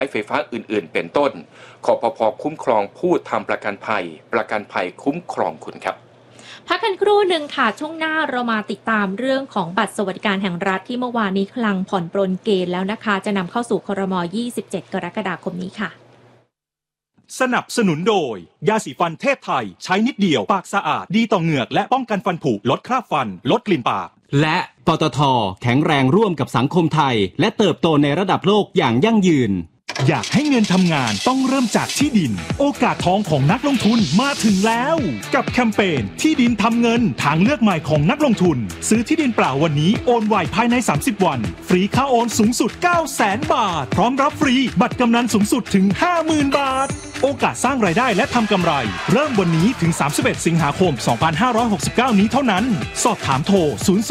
ไฟฟ้าอื่นๆเป็นต้นคปภ.คุ้มครองผู้ทำประกันภัยคุ้มครองคุณครับพักกันครู่หนึ่งค่ะช่วงหน้าเรามาติดตามเรื่องของบัตรสวัสดิการแห่งรัฐที่เมื่อวานนี้คลังผ่อนปรนเกณฑ์แล้วนะคะจะนำเข้าสู่ครม. 27 กรกฎาคมนี้ค่ะสนับสนุนโดยยาสีฟันเทพไทยใช้นิดเดียวปากสะอาดดีต่อเหงือกและป้องกันฟันผุลดคราบฟันลดกลิ่นปากและปตท.แข็งแรงร่วมกับสังคมไทยและเติบโตในระดับโลกอย่างยั่งยืนอยากให้เงินทำงานต้องเริ่มจากที่ดินโอกาสทองของนักลงทุนมาถึงแล้วกับแคมเปญที่ดินทำเงินทางเลือกใหม่ของนักลงทุนซื้อที่ดินเปล่าวันนี้โอนไวภายใน30วันฟรีค่าโอนสูงสุด 900,000 บาทพร้อมรับฟรีบัตรกำนันสูงสุดถึง 50,000 บาทโอกาสสร้างรายได้และทำกำไรเริ่มวันนี้ถึง31สิงหาคม2569นี้เท่านั้นสอบถามโทร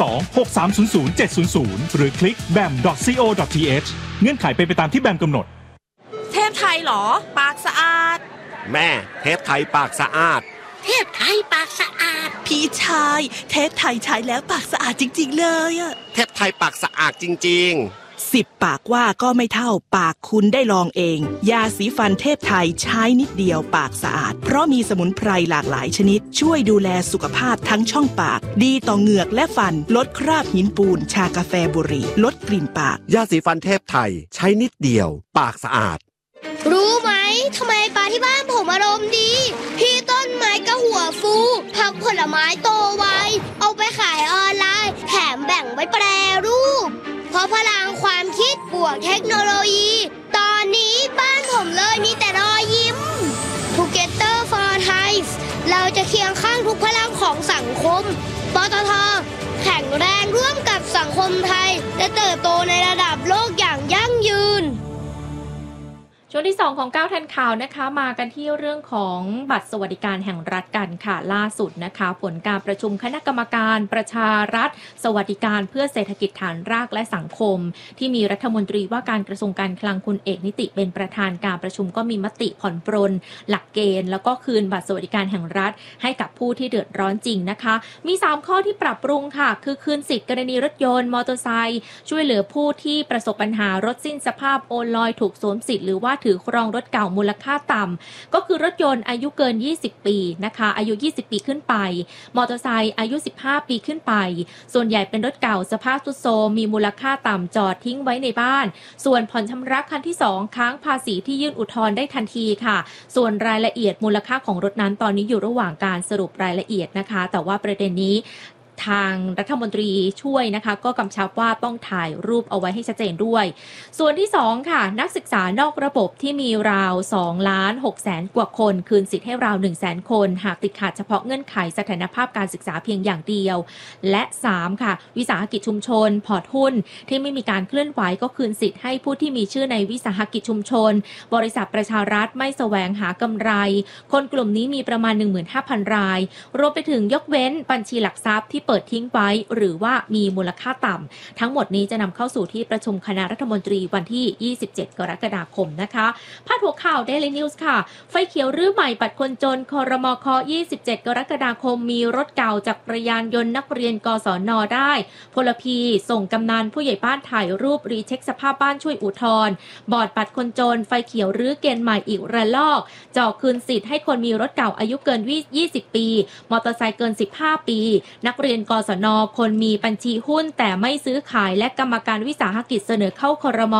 02-6300-700หรือคลิก bam.co.th เงื่อนไขเป็นไปตามที่แบมกำหนดเทพไทยเหรอปากสะอาดแม่เทพไทยปากสะอาดเทพไทยปากสะอาดพี่ชายเทพไทยใช้แล้วปากสะอาดจริงๆเลยอะเทพไทยปากสะอาดจริง 10 ปากว่าก็ไม่เท่าปากคุณได้ลองเองยาสีฟันเทพไทยใช้นิดเดียวปากสะอาดเพราะมีสมุนไพรหลากหลายชนิดช่วยดูแลสุขภาพทั้งช่องปากดีต่อเหงือกและฟันลดคราบหินปูนชากาแฟบุหรี่ลดกลิ่นปากยาสีฟันเทพไทยใช้นิดเดียวปากสะอาดรู้ไหมทำไมปลาที่บ้านผมอารมณ์ดีพี่ต้นไม้ก็หัวฟูผักผลไม้โตไวเอาไปขายออนไลน์แถมแบ่งไว้แปรรูปเพราะพลังความคิดบวกเทคโนโลยีตอนนี้บ้านผมเลยมีแต่รอยยิ้ม Together for Thai เราจะเคียงข้างทุกพลังของสังคมปตท.แข็งแรงร่วมกับสังคมไทยและเติบโตในระดับโลกอย่างยั่งยืนช่วงที่2ของ9ทันข่าวนะคะมากันที่เรื่องของบัตรสวัสดิการแห่งรัฐกันค่ะล่าสุดนะคะผลการประชุมคณะกรรมการประชารัฐสวัสดิการเพื่อเศรษฐกิจฐานรากและสังคมที่มีรัฐมนตรีว่าการกระทรวงการคลังคุณเอกนิติเป็นประธานการประชุมก็มีมติผ่อนปรนหลักเกณฑ์แล้วก็คืนบัตรสวัสดิการแห่งรัฐให้กับผู้ที่เดือดร้อนจริงนะคะมี3ข้อที่ปรับปรุงค่ะคือคืนสิทธิ์กรณีรถยนต์มอเตอร์ไซค์ช่วยเหลือผู้ที่ประสบปัญหารถสิ้นสภาพโอนลอยถูกสวมสิทธิ์หรือว่าถือครองรถเก่ามูลค่าต่ำก็คือรถยนต์อายุเกิน20ปีนะคะอายุ20ปีขึ้นไปมอเตอร์ไซค์อายุ15ปีขึ้นไปส่วนใหญ่เป็นรถเก่าสภาพทรุดโทรมมีมูลค่าต่ำจอดทิ้งไว้ในบ้านส่วนผ่อนชำระคันที่2ค้างภาษีที่ยื่นอุทธรณ์ได้ทันทีค่ะส่วนรายละเอียดมูลค่าของรถนั้นตอนนี้อยู่ระหว่างการสรุปรายละเอียดนะคะแต่ว่าประเด็นนี้ทางรัฐมนตรีช่วยนะคะก็กำชับว่าต้องถ่ายรูปเอาไว้ให้ชัดเจนด้วยส่วนที่2ค่ะนักศึกษานอกระบบที่มีราว 2,600,000 กว่าคนคืนสิทธิ์ให้ราว 100,000 คนหากติดขัดเฉพาะเงื่อนไขสถานภาพการศึกษาเพียงอย่างเดียวและ3ค่ะวิสาหกิจชุมชนพอร์ตหุ้นที่ไม่มีการเคลื่อนไหวก็คืนสิทธิ์ให้ผู้ที่มีชื่อในวิสาหกิจชุมชนบริษัทประชารัฐไม่แสวงหากำไรคนกลุ่มนี้มีประมาณ 15,000 รายรวมไปถึงยกเว้นบัญชีหลักทรัพย์ที่เปิดทิ้งไว้หรือว่ามีมูลค่าต่ำทั้งหมดนี้จะนำเข้าสู่ที่ประชุมคณะรัฐมนตรีวันที่27กรกฎาคมนะคะพาดหัวข่าว Daily News ค่ะไฟเขียวรื้อใหม่บัตรคนจนครม.27กรกฎาคมมีรถเก่าจักรยานยนต์นักเรียนกศน.ได้พลพีส่งกำนันผู้ใหญ่บ้านถ่ายรูปรีเช็คสภาพบ้านช่วยอุทธรณ์บอร์ดบัตรคนจนไฟเขียวรื้อเกณฑ์ใหม่อีกระลอกเจาะคืนสิทธิ์ให้คนมีรถเก่าอายุเกิน20ปีมอเตอร์ไซค์เกิน15ปีนักเรียนกศน.คนมีบัญชีหุ้นแต่ไม่ซื้อขายและกรรมการวิสาหกิจเสนอเข้าครม.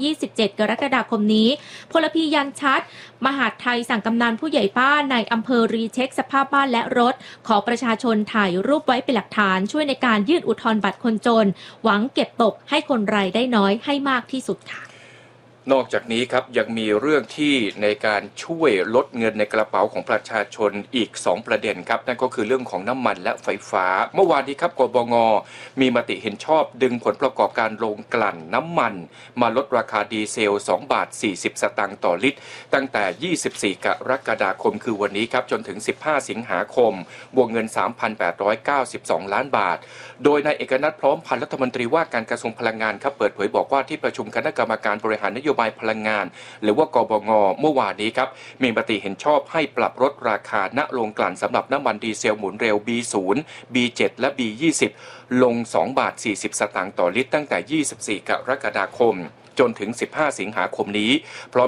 27กรกฎาคมนี้พลพียันชัดมหาดไทยสั่งกำนันผู้ใหญ่บ้านในอำเภอรีเช็คสภาพบ้านและรถขอประชาชนถ่ายรูปไว้เป็นหลักฐานช่วยในการยื่นอุทธรณ์บัตรคนจนหวังเก็บตกให้คนรายได้น้อยให้มากที่สุดค่ะนอกจากนี้ครับยังมีเรื่องที่ในการช่วยลดเงินในกระเป๋าของประชาชนอีก2ประเด็นครับนั่นก็คือเรื่องของน้ำมันและไฟฟ้าเมื่อวานนี้ครับกบง.มีมติเห็นชอบดึงผลประกอบการโรงกลั่นน้ำมันมาลดราคาดีเซล2 บาท 40 สตางค์ต่อลิตรตั้งแต่24กรกฎาคมคือวันนี้ครับจนถึง15สิงหาคมวงเงิน 3,892 ล้านบาทโดยนายเอกนัทพร้อมพันธ์รัฐมนตรีว่าการกระทรวงพลังงานครับเปิดเผยบอกว่าที่ประชุมคณะกรรมการบริหารนโยบายพลังงานหรือว่ากบง.เมื่อวานนี้ครับมีมติเห็นชอบให้ปรับลดราคาณโรงกลั่นสำหรับน้ำมันดีเซลหมุนเร็ว B0 B7 และ B20 ลง2 บาท 40 สตางค์ต่อลิตรตั้งแต่24กรกฎาคมจนถึง15สิงหาคมนี้พร้อม